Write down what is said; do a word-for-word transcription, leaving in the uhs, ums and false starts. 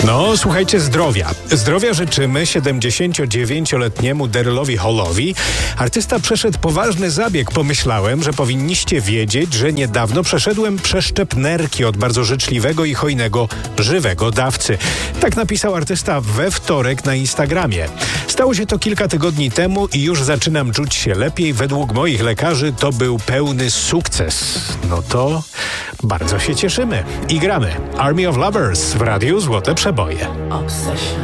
No, słuchajcie, zdrowia. Zdrowia życzymy siedemdziesięciodziewięcioletniemu Darylowi Hallowi. Artysta przeszedł poważny zabieg. Pomyślałem, że powinniście wiedzieć, że niedawno przeszedłem przeszczep nerki od bardzo życzliwego i hojnego, żywego dawcy. Tak napisał artysta we wtorek na Instagramie. Stało się to kilka tygodni temu i już zaczynam czuć się lepiej. Według moich lekarzy to był pełny sukces. No to bardzo się cieszymy i gramy. Army of Lovers w Radiu Złote Przeboje. Obsession.